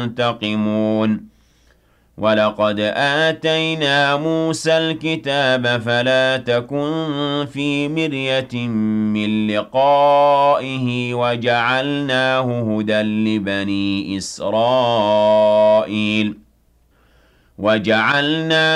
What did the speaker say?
ينتقمون وَلَقَدْ آتَيْنَا مُوسَى الْكِتَابَ فَلَا تَكُن فِي مِرْيَةٍ مِّن لِّقَائِهِ وَجَعَلْنَاهُ هُدًى لِّبَنِي إِسْرَائِيلَ